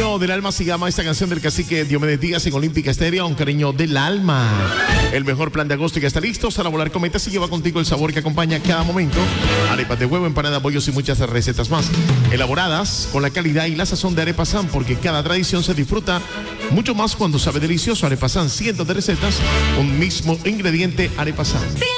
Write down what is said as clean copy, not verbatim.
cariño del alma se llama esta canción del cacique Diomedes Díaz en Olímpica Estéreo, un cariño del alma. El mejor plan de agosto ya está listo. Para volar cometas y lleva contigo el sabor que acompaña cada momento. Arepas de huevo, empanadas, bollos y muchas recetas más. Elaboradas con la calidad y la sazón de Arepa San, porque cada tradición se disfruta mucho más cuando sabe delicioso. Arepa San, cientos de recetas, un mismo ingrediente, Arepa San.